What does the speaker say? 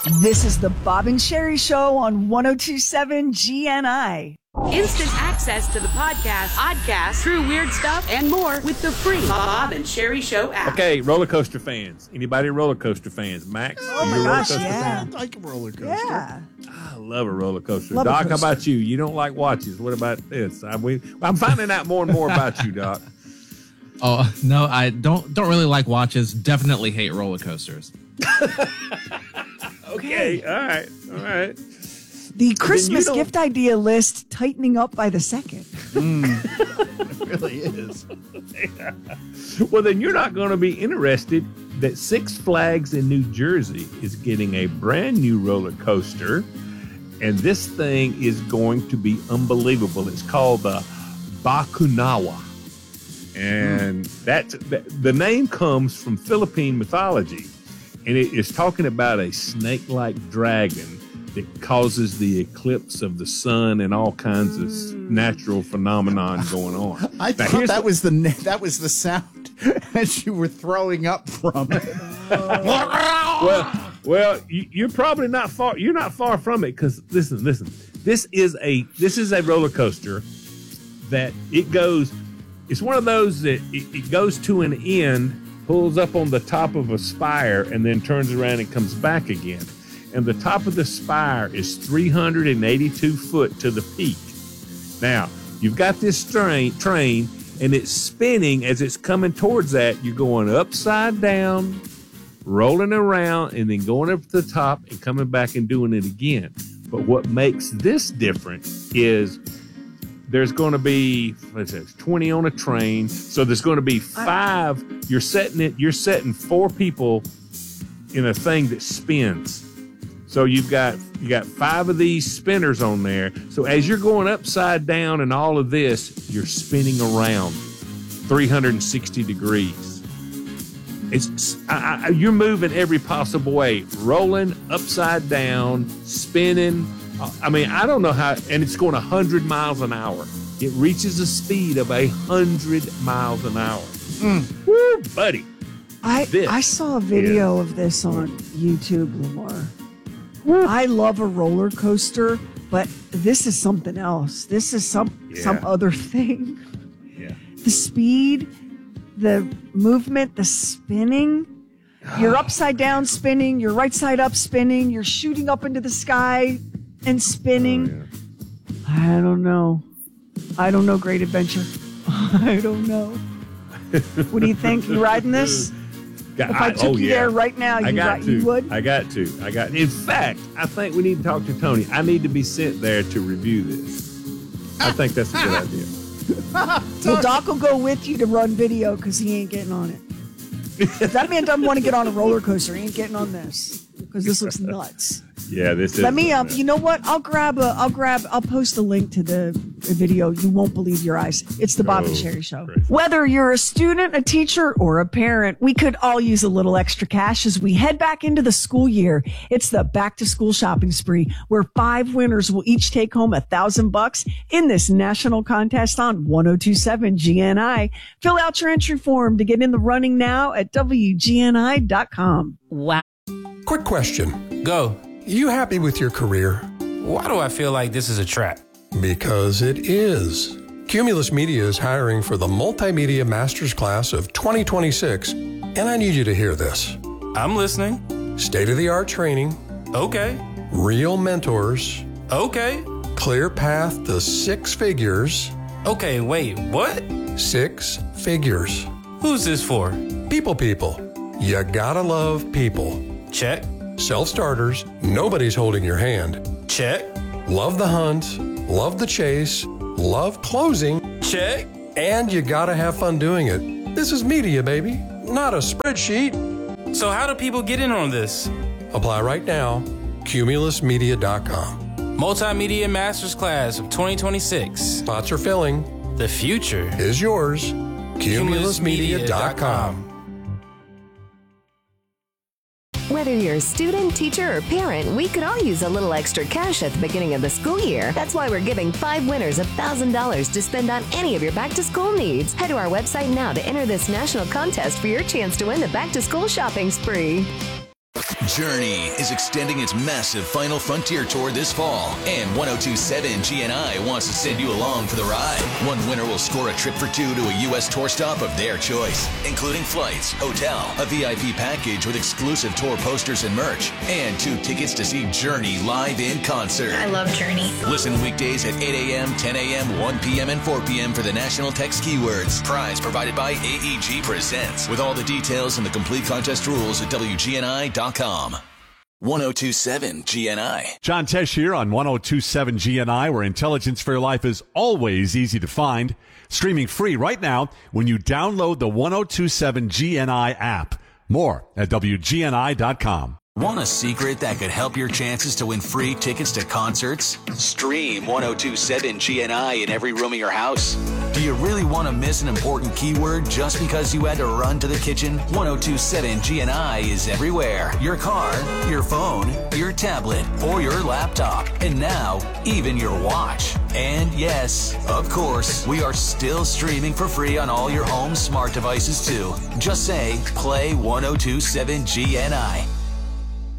This is the Bob and Sherry Show on 102.7 GNI. Instant access to the podcast, podcast, true weird stuff, and more with the free Bob and Sherry Show app. Okay, roller coaster fans. Anybody roller coaster fans? Max? Oh my gosh, yeah. I like a roller coaster. Yeah. I love a roller coaster. Love a Doc, how coaster. about you? You don't like watches. What about this? I'm finding out more and more about you, Doc. Oh, no, I don't really like watches. Definitely hate roller coasters. Okay, all right. The Christmas don't- gift idea list tightening up by the second. It really is. Well, then you're not going to be interested that Six Flags in New Jersey is getting a brand new roller coaster, and this thing is going to be unbelievable. It's called the Bakunawa, and the name comes from Philippine mythology, and it is talking about a snake-like dragon that causes the eclipse of the sun and all kinds of natural phenomenon going on. I Now, thought here's that was the sound as you were throwing up from it. Well, you're probably not far. You're not far from it because listen. This is a roller coaster that it goes. It's one of those that it goes to an end, pulls up on the top of a spire, and then turns around and comes back again. And the top of the spire is 382 foot to the peak. Now, you've got this train, and it's spinning as it's coming towards that. You're going upside down, rolling around, and then going up to the top and coming back and doing it again. But what makes this different is there's going to be 20 on a train. So there's going to be 5. You're setting 4 people in a thing that spins. So you've got 5 of these spinners on there. So as you're going upside down and all of this, you're spinning around 360 degrees. It's you're moving every possible way, rolling upside down, spinning. I mean, I don't know how, and it's going 100 miles an hour. It reaches a speed of 100 miles an hour. Woo, buddy. I saw a video of this on YouTube, Lamar. I love a roller coaster, but this is something else. This is some other thing. Yeah. The speed, the movement, the spinning. You're upside down spinning. You're right side up spinning. You're shooting up into the sky and spinning. Oh, yeah. I don't know. Great Adventure. I don't know. What do you think? You riding this? If I took you there right now, you would? I got to. In fact, I think we need to talk to Tony. I need to be sent there to review this. I think that's a good idea. Well, Doc will go with you to run video because he ain't getting on it. If that man doesn't want to get on a roller coaster, he ain't getting on this because this looks nuts. Yeah, this is. Let me you know what? I'll post a link to the video. You won't believe your eyes. It's the Bob and Sherry Show. Crazy. Whether you're a student, a teacher, or a parent, we could all use a little extra cash as we head back into the school year. It's the back to school shopping spree where 5 winners will each take home $1,000 in this national contest on 102.7 GNI. Fill out your entry form to get in the running now at WGNI.com. Wow. Quick question. Go. You happy with your career? Why do I feel like this is a trap? Because it is. Cumulus Media is hiring for the Multimedia Masters Class of 2026, and I need you to hear this. I'm listening. State-of-the-art training. Okay. Real mentors. Okay. Clear path to 6 figures. Okay, wait, what? 6 figures. Who's this for? People. You gotta love people. Check. Self-starters. Nobody's holding your hand. Check. Love the hunt. Love the chase. Love closing. Check. And you gotta have fun doing it. This is media, baby, not a spreadsheet. So how do people get in on this? Apply right now. Cumulusmedia.com. Multimedia Masters Class of 2026. Spots are filling. The future Is yours. Cumulusmedia.com. Whether you're a student, teacher, or parent, we could all use a little extra cash at the beginning of the school year. That's why we're giving 5 winners $1,000 to spend on any of your back-to-school needs. Head to our website now to enter this national contest for your chance to win the back-to-school shopping spree. Journey is extending its massive Final Frontier tour this fall, and 1027 GNI wants to send you along for the ride. One winner will score a trip for two to a U.S. tour stop of their choice, including flights, hotel, a VIP package with exclusive tour posters and merch, and 2 tickets to see Journey live in concert. I love Journey. Listen weekdays at 8 a.m., 10 a.m., 1 p.m., and 4 p.m. for the national text keywords. Prize provided by AEG Presents. With all the details and the complete contest rules at WGNI.com. 1027 GNI. John Tesh here on 1027 GNI, where intelligence for your life is always easy to find. Streaming free right now when you download the 1027 GNI app. More at WGNI.com. Want a secret that could help your chances to win free tickets to concerts? Stream 1027 GNI in every room of your house. Do you really want to miss an important keyword just because you had to run to the kitchen? 1027 GNI is everywhere. Your car, your phone, your tablet, or your laptop. And now, even your watch. And yes, of course, we are still streaming for free on all your home smart devices too. Just say, play 1027 GNI.